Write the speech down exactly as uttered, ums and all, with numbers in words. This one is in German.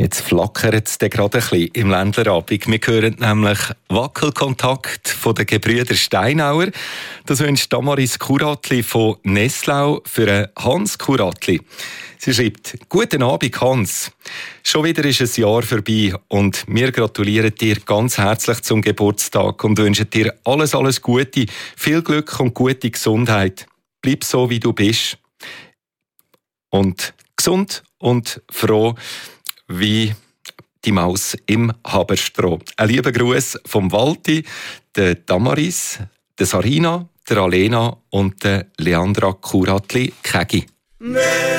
Jetzt flackert es gerade ein bisschen im Ländlerabend. Wir hören nämlich Wackelkontakt von den Gebrüder Steinauer. Das wünscht Damaris Kuratli von Nesslau für Hans Kuratli. Sie schreibt: Guten Abend, Hans. Schon wieder ist ein Jahr vorbei und wir gratulieren dir ganz herzlich zum Geburtstag und wünschen dir alles, alles Gute, viel Glück und gute Gesundheit. Bleib so, wie du bist. Und gesund und froh wie die Maus im Haberstroh. Ein lieber Gruß vom Walti, der Damaris, der Sarina, der Alena und der Leandra Kuratli-Kegi.